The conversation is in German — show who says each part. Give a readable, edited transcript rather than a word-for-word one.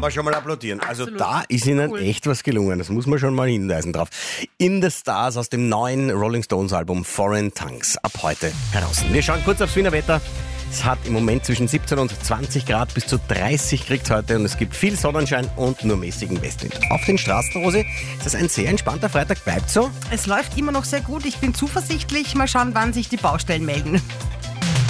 Speaker 1: kann man schon mal applaudieren. Also
Speaker 2: Absolut.
Speaker 1: da ist ihnen
Speaker 2: Cool.
Speaker 1: echt was gelungen. Das muss man schon mal hinweisen drauf. In the Stars aus dem neuen Rolling Stones Album Foreign Tongues. Ab heute heraus. Wir schauen kurz aufs Wiener Wetter. Es hat im Moment zwischen 17 und 20 Grad, bis zu 30 kriegt heute und es gibt viel Sonnenschein und nur mäßigen Westwind. Auf den Straßen, Rosi, ist das ein sehr entspannter Freitag, bleibt so?
Speaker 2: Es läuft immer noch sehr gut. Ich bin zuversichtlich. Mal schauen, wann sich die Baustellen melden.